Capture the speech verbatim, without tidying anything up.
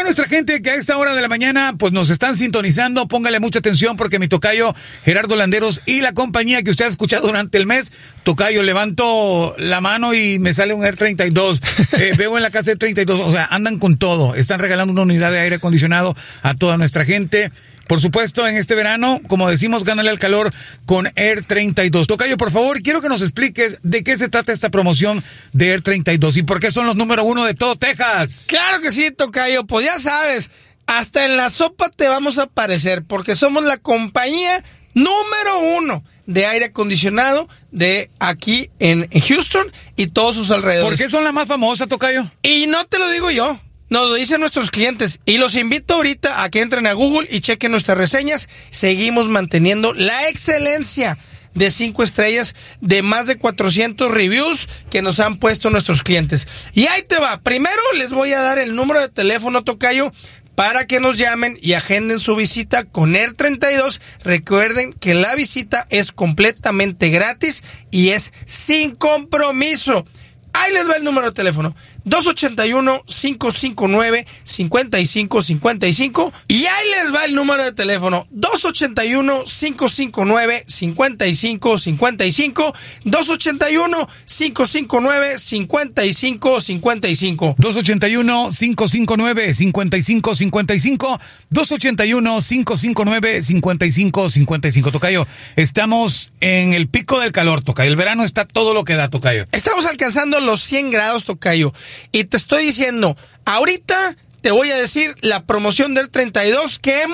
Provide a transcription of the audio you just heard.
toda nuestra gente que a esta hora de la mañana pues nos están sintonizando, póngale mucha atención porque mi tocayo Gerardo Landeros y la compañía que usted ha escuchado durante el mes, tocayo, levanto la mano y me sale un Air treinta y dos, eh, veo en la casa Air treinta y dos, o sea, andan con todo, están regalando una unidad de aire acondicionado a toda nuestra gente. Por supuesto, en este verano, como decimos, gánale al calor con Air treinta y dos. Tocayo, por favor, quiero que nos expliques de qué se trata esta promoción de Air treinta y dos y por qué son los número uno de todo Texas. Claro que sí, tocayo, pues ya sabes, hasta en la sopa te vamos a aparecer, porque somos la compañía número uno de aire acondicionado de aquí en Houston y todos sus alrededores. ¿Por qué son la más famosa, tocayo? Y no te lo digo yo. Nos lo dicen nuestros clientes y los invito ahorita a que entren a Google y chequen nuestras reseñas. Seguimos manteniendo la excelencia de cinco estrellas de más de cuatrocientos reviews que nos han puesto nuestros clientes. Y ahí te va. Primero les voy a dar el número de teléfono, tocayo, para que nos llamen y agenden su visita con Air treinta y dos. Recuerden que la visita es completamente gratis y es sin compromiso. Ahí les va el número de teléfono. dos ochenta y uno, cinco cinco nueve, cincuenta y cinco cincuenta y cinco. Y ahí les va el número de teléfono. dos ochenta y uno, cinco cinco nueve, cincuenta y cinco cincuenta y cinco. dos ochenta y uno, cinco cinco nueve, cincuenta y cinco cincuenta y cinco. dos ochenta y uno, cinco cinco nueve, cincuenta y cinco cincuenta y cinco. dos ochenta y uno, cinco cinco nueve, cincuenta y cinco cincuenta y cinco. Tocayo, estamos en el pico del calor, tocayo. El verano está todo lo que da, tocayo. Estamos alcanzando los cien grados, tocayo. Y te estoy diciendo, ahorita te voy a decir la promoción del treinta y dos que hemos